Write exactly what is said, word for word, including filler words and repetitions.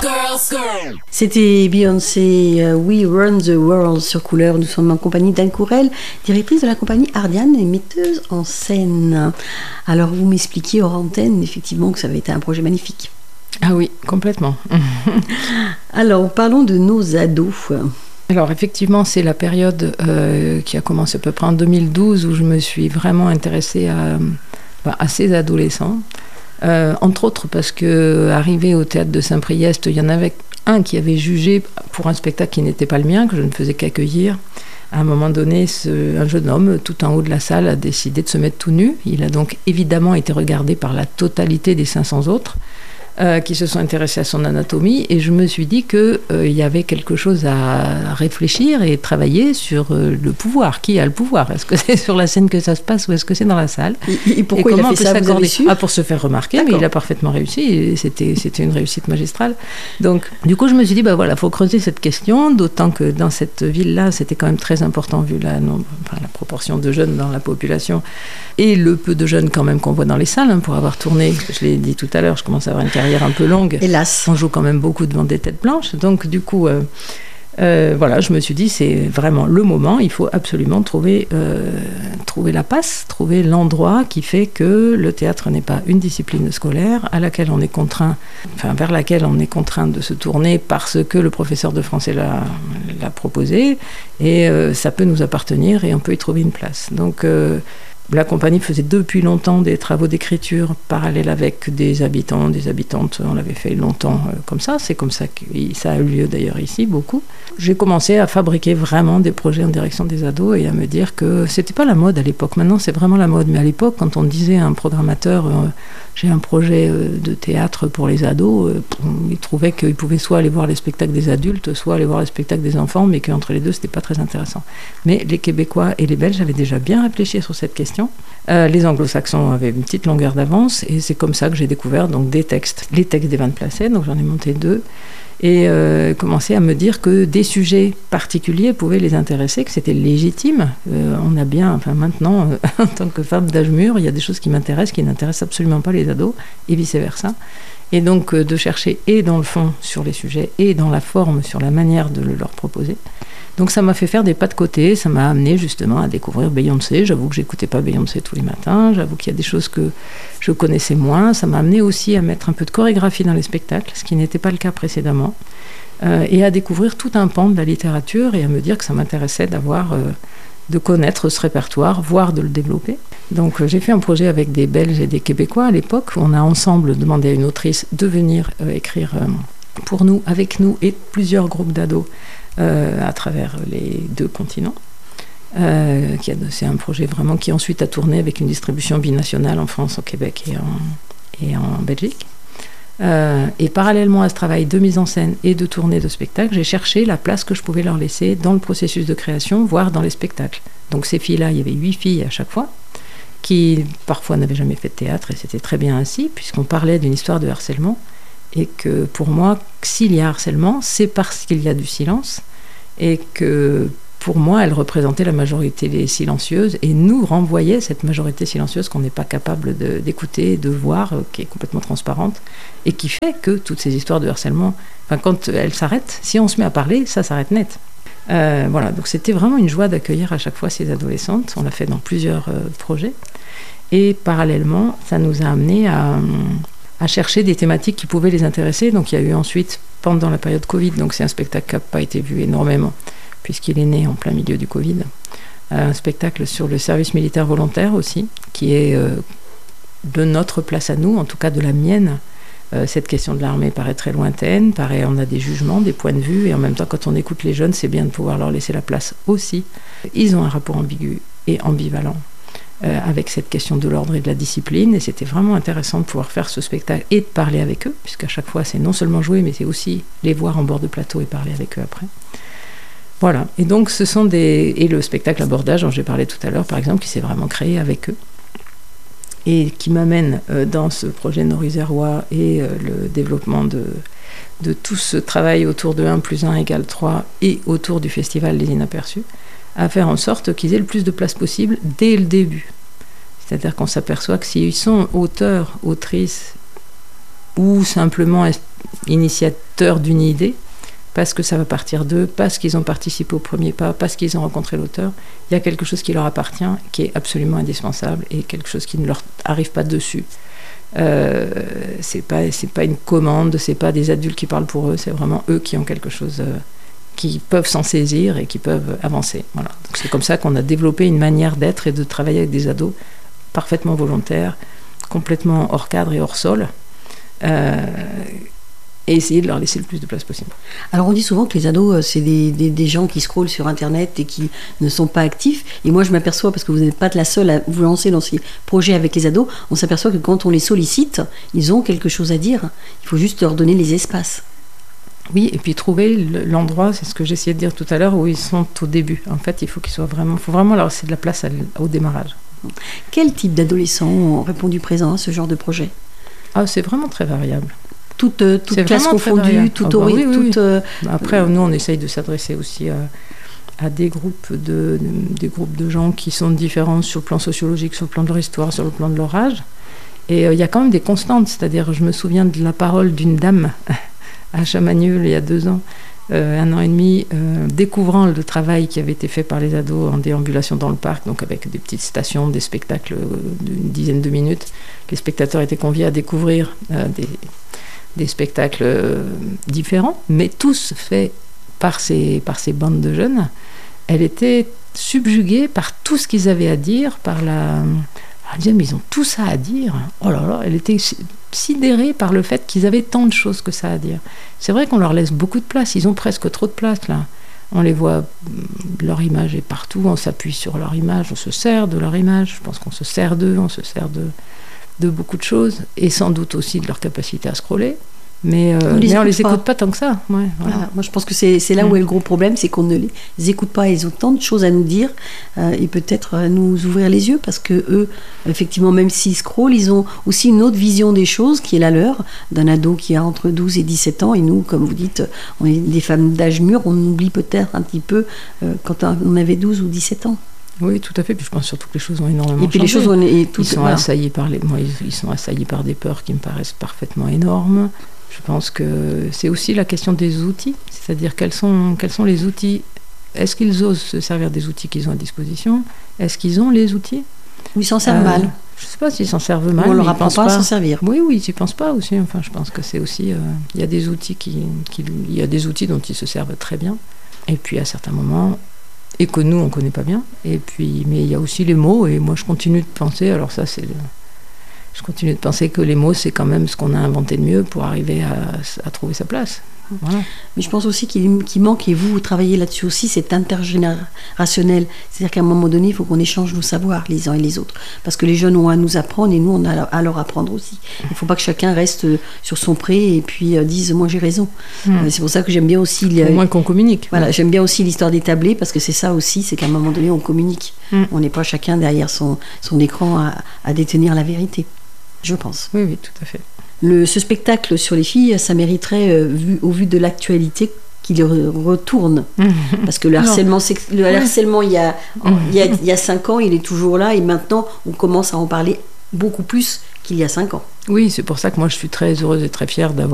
C'était Beyoncé, uh, We Run the World sur Couleur. Nous sommes en compagnie d'Anne Courel, directrice de la compagnie Ardiane et metteuse en scène. Alors vous m'expliquiez hors antenne effectivement que ça avait été un projet magnifique. Ah oui, complètement. Alors parlons de nos ados. Alors effectivement, c'est la période euh, qui a commencé à peu près en deux mille douze où je me suis vraiment intéressée à, bah, à ces adolescents. Euh, entre autres parce que arrivé au théâtre de Saint-Priest, il y en avait un qui avait jugé pour un spectacle qui n'était pas le mien, que je ne faisais qu'accueillir. À un moment donné, ce, un jeune homme, tout en haut de la salle, a décidé de se mettre tout nu. Il a donc évidemment été regardé par la totalité des cinq cents autres euh, qui se sont intéressés à son anatomie. Et je me suis dit qu'il euh, y avait quelque chose à réfléchir et travailler sur euh, le pouvoir. Qui a le pouvoir ? Est-ce que c'est sur la scène que ça se passe ou est-ce que c'est dans la salle ? Et, et pourquoi et il a fait ça, vous avez su ? Ah, pour se faire remarquer, D'accord. Mais il a parfaitement réussi. Et c'était, c'était une réussite magistrale. Donc, du coup, je me suis dit, bah voilà, il faut creuser cette question, d'autant que dans cette ville-là, c'était quand même très important vu la, nombre, enfin, la proportion de jeunes dans la population et le peu de jeunes quand même qu'on voit dans les salles, hein, pour avoir tourné, je l'ai dit tout à l'heure, je commence à avoir une carrière un peu longue. Hélas. On joue quand même beaucoup devant des têtes blanches. Donc, du coup, euh, euh, voilà, je me suis dit, c'est vraiment le moment. Il faut absolument trouver, euh, trouver la passe, trouver l'endroit qui fait que le théâtre n'est pas une discipline scolaire à laquelle on est contraint, enfin, vers laquelle on est contraint de se tourner parce que le professeur de français l'a, l'a proposé. Et euh, ça peut nous appartenir et on peut y trouver une place. Donc, euh, la compagnie faisait depuis longtemps des travaux d'écriture parallèles avec des habitants, des habitantes. On l'avait fait longtemps euh, comme ça. C'est comme ça que ça a eu lieu d'ailleurs ici, beaucoup. J'ai commencé à fabriquer vraiment des projets en direction des ados et à me dire que c'était pas la mode à l'époque. Maintenant, c'est vraiment la mode. Mais à l'époque, quand on disait à un programmateur, euh, j'ai un projet euh, de théâtre pour les ados, euh, il trouvait qu'il pouvait soit aller voir les spectacles des adultes, soit aller voir les spectacles des enfants, mais qu'entre les deux, c'était pas très intéressant. Mais les Québécois et les Belges avaient déjà bien réfléchi sur cette question. Euh, les anglo-saxons avaient une petite longueur d'avance et c'est comme ça que j'ai découvert donc, des textes, les textes d'Evan Placet, donc j'en ai monté deux, et euh, commencé à me dire que des sujets particuliers pouvaient les intéresser, que c'était légitime. Euh, on a bien, enfin maintenant, euh, en tant que femme d'âge mûr, il y a des choses qui m'intéressent, qui n'intéressent absolument pas les ados, et vice-versa. Et donc euh, de chercher et dans le fond sur les sujets, et dans la forme sur la manière de le leur proposer. Donc ça m'a fait faire des pas de côté, ça m'a amené justement à découvrir Beyoncé. J'avoue que j'écoutais pas Beyoncé tous les matins, j'avoue qu'il y a des choses que je connaissais moins. Ça m'a amené aussi à mettre un peu de chorégraphie dans les spectacles, ce qui n'était pas le cas précédemment, euh, et à découvrir tout un pan de la littérature et à me dire que ça m'intéressait d'avoir, euh, de connaître ce répertoire, voire de le développer. Donc euh, j'ai fait un projet avec des Belges et des Québécois à l'époque. On a ensemble demandé à une autrice de venir euh, écrire euh, pour nous, avec nous et plusieurs groupes d'ados, Euh, à travers les deux continents. Euh, qui a, c'est un projet vraiment qui ensuite a tourné avec une distribution binationale en France, au Québec et en, et en Belgique. Euh, et parallèlement à ce travail de mise en scène et de tournée de spectacle, j'ai cherché la place que je pouvais leur laisser dans le processus de création, voire dans les spectacles. Donc ces filles-là, il y avait huit filles à chaque fois, qui parfois n'avaient jamais fait de théâtre, et c'était très bien ainsi, puisqu'on parlait d'une histoire de harcèlement. Et que pour moi, s'il y a harcèlement, c'est parce qu'il y a du silence. Et que pour moi, elle représentait la majorité des silencieuses et nous renvoyait cette majorité silencieuse qu'on n'est pas capable de, d'écouter, de voir, qui est complètement transparente et qui fait que toutes ces histoires de harcèlement, enfin, quand elles s'arrêtent, si on se met à parler, ça s'arrête net. Euh, voilà, donc c'était vraiment une joie d'accueillir à chaque fois ces adolescentes. On l'a fait dans plusieurs euh, projets. Et parallèlement, ça nous a amené à... à chercher des thématiques qui pouvaient les intéresser. Donc il y a eu ensuite, pendant la période Covid, donc c'est un spectacle qui n'a pas été vu énormément, puisqu'il est né en plein milieu du Covid, un spectacle sur le service militaire volontaire aussi, qui est euh, de notre place à nous, en tout cas de la mienne. Euh, cette question de l'armée paraît très lointaine, paraît, on a des jugements, des points de vue, et en même temps, quand on écoute les jeunes, c'est bien de pouvoir leur laisser la place aussi. Ils ont un rapport ambigu et ambivalent Euh, avec cette question de l'ordre et de la discipline, et c'était vraiment intéressant de pouvoir faire ce spectacle et de parler avec eux, puisqu'à chaque fois c'est non seulement jouer, mais c'est aussi les voir en bord de plateau et parler avec eux après. Voilà, et donc ce sont des... Et le spectacle abordage dont j'ai parlé tout à l'heure, par exemple, qui s'est vraiment créé avec eux, et qui m'amène euh, dans ce projet nord-isérois et euh, le développement de, de tout ce travail autour de un plus un égale trois et autour du festival Les Inaperçus, à faire en sorte qu'ils aient le plus de place possible dès le début. C'est-à-dire qu'on s'aperçoit que s'ils sont auteurs, autrices, ou simplement initiateurs d'une idée, parce que ça va partir d'eux, parce qu'ils ont participé au premier pas, parce qu'ils ont rencontré l'auteur, il y a quelque chose qui leur appartient, qui est absolument indispensable, et quelque chose qui ne leur arrive pas dessus. Euh, c'est pas, c'est pas une commande, c'est pas des adultes qui parlent pour eux, c'est vraiment eux qui ont quelque chose, euh, qui peuvent s'en saisir et qui peuvent avancer. Voilà. Donc c'est comme ça qu'on a développé une manière d'être et de travailler avec des ados parfaitement volontaires, complètement hors cadre et hors sol, euh, et essayer de leur laisser le plus de place possible. Alors on dit souvent que les ados, c'est des, des, des gens qui scrollent sur Internet et qui ne sont pas actifs. Et moi je m'aperçois, parce que vous n'êtes pas la seule à vous lancer dans ces projets avec les ados, on s'aperçoit que quand on les sollicite, ils ont quelque chose à dire. Il faut juste leur donner les espaces. Oui, et puis trouver l'endroit, c'est ce que j'essayais de dire tout à l'heure, où ils sont au début. En fait, il faut qu'ils soient vraiment, faut vraiment leur laisser de la place à, au démarrage. Quel type d'adolescents ont répondu présent à ce genre de projet? Ah, c'est vraiment très variable. Toute, euh, toute classe confondue, tout ah, bah, oui, oui, toute, oui. Euh, Après, nous, on essaye de s'adresser aussi à, à des groupes de, de, des groupes de gens qui sont différents sur le plan sociologique, sur le plan de leur histoire, sur le plan de leur âge. Et il euh, y a quand même des constantes. C'est-à-dire, je me souviens de la parole d'une dame à Chamagneux, il y a deux ans, euh, un an et demi, euh, découvrant le travail qui avait été fait par les ados en déambulation dans le parc, donc avec des petites stations, des spectacles d'une dizaine de minutes. Les spectateurs étaient conviés à découvrir euh, des, des spectacles euh, différents, mais tous faits par ces, par ces bandes de jeunes. Elle était subjuguée par tout ce qu'ils avaient à dire, par la... Elle disait, mais ils ont tout ça à dire. Oh là là, elle était sidérée par le fait qu'ils avaient tant de choses que ça à dire. C'est vrai qu'on leur laisse beaucoup de place. Ils ont presque trop de place, là. On les voit, leur image est partout. On s'appuie sur leur image, on se sert de leur image. Je pense qu'on se sert d'eux, on se sert de, de beaucoup de choses. Et sans doute aussi de leur capacité à scroller. Mais, euh, on les mais on les écoute pas. pas tant que ça. Ouais, voilà. Ah, moi, je pense que c'est, c'est là mmh. où est le gros problème, c'est qu'on ne les écoute pas. Ils ont tant de choses à nous dire euh, et peut-être à nous ouvrir les yeux, parce que eux, effectivement, même s'ils scrollent, ils ont aussi une autre vision des choses qui est la leur, d'un ado qui a entre douze et dix-sept ans. Et nous, comme vous dites, on est des femmes d'âge mûr, on oublie peut-être un petit peu euh, quand on avait douze ou dix-sept ans. Oui, tout à fait. Puis je pense surtout que les choses ont énormément changé. Et puis les choses ont et tout, ils sont voilà. assaillis par les, moi, ils, ils sont assaillis par des peurs qui me paraissent parfaitement énormes. Je pense que c'est aussi la question des outils, c'est-à-dire quels sont, quels sont les outils. Est-ce qu'ils osent se servir des outils qu'ils ont à disposition? Est-ce qu'ils ont les outils? Ou ils s'en servent euh, mal? Je ne sais pas s'ils s'en servent mal. Ou on leur apprend pas, pas à s'en servir. Oui, oui, ils n'y pensent pas aussi. Enfin, je pense que c'est aussi... Euh, il y a des outils qui, qui, il y a des outils dont ils se servent très bien. Et puis à certains moments, et que nous, on ne connaît pas bien. Et puis, mais il y a aussi les mots, et moi je continue de penser, alors ça c'est... Je continue de penser que les mots, c'est quand même ce qu'on a inventé de mieux pour arriver à, à trouver sa place. Voilà. Mais je pense aussi qu'il, qu'il manque, et vous, vous travaillez là-dessus aussi, c'est intergénérationnel. C'est-à-dire qu'à un moment donné, il faut qu'on échange nos savoirs, les uns et les autres. Parce que les jeunes ont à nous apprendre et nous, on a à leur apprendre aussi. Il ne faut pas que chacun reste sur son pré et puis euh, dise « moi j'ai raison mmh. ». C'est pour ça que j'aime bien aussi... Au moins qu'on communique. Voilà, j'aime bien aussi l'histoire des tablés, parce que c'est ça aussi, c'est qu'à un moment donné, on communique. Mmh. On n'est pas chacun derrière son, son écran à, à détenir la vérité. Je pense. Oui, oui, tout à fait. Le, ce spectacle sur les filles, ça mériterait, euh, vu, au vu de l'actualité, qu'il re- retourne. Parce que le harcèlement, sex- le harcèlement il, y a, en, il, y a, il y a cinq ans, il est toujours là, et maintenant, on commence à en parler beaucoup plus qu'il y a cinq ans. Oui, c'est pour ça que moi, je suis très heureuse et très fière d'avoir